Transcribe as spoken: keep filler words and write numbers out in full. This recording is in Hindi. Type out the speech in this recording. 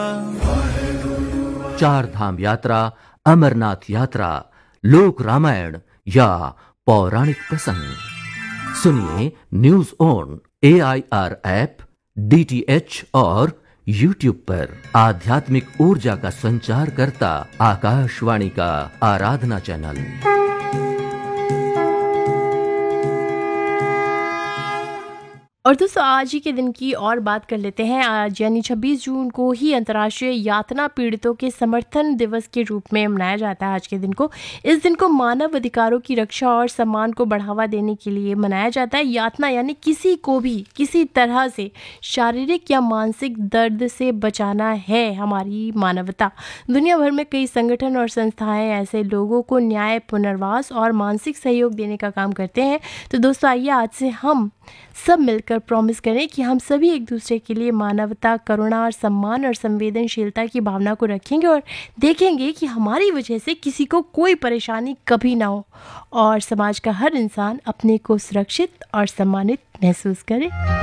चार धाम यात्रा, अमरनाथ यात्रा, लोक रामायण या पौराणिक प्रसंग सुनिए news on A I R app, D T H और यूट्यूब पर। आध्यात्मिक ऊर्जा का संचार करता आकाशवाणी का आराधना चैनल। और दोस्तों आज ही के दिन की और बात कर लेते हैं। आज यानी छब्बीस जून को ही अंतर्राष्ट्रीय यातना पीड़ितों के समर्थन दिवस के रूप में मनाया जाता है। आज के दिन को इस दिन को मानव अधिकारों की रक्षा और सम्मान को बढ़ावा देने के लिए मनाया जाता है। यातना यानी किसी को भी किसी तरह से शारीरिक या मानसिक दर्द से बचाना है हमारी मानवता। दुनिया भर में कई संगठन और संस्थाएं ऐसे लोगों को न्याय, पुनर्वास और मानसिक सहयोग देने का काम करते हैं। तो दोस्तों आइए आज से हम सब मिलकर प्रॉमिस करें कि हम सभी एक दूसरे के लिए मानवता, करुणा और सम्मान और संवेदनशीलता की भावना को रखेंगे और देखेंगे कि हमारी वजह से किसी को कोई परेशानी कभी ना हो और समाज का हर इंसान अपने को सुरक्षित और सम्मानित महसूस करे।